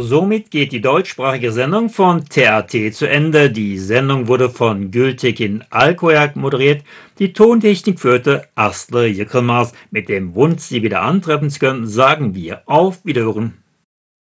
Somit geht die deutschsprachige Sendung von TRT zu Ende. Die Sendung wurde von Gültekin Alkoyak moderiert. Die Tontechnik führte Astle Yıkılmaz. Mit dem Wunsch, Sie wieder antreffen zu können, sagen wir auf Wiederhören.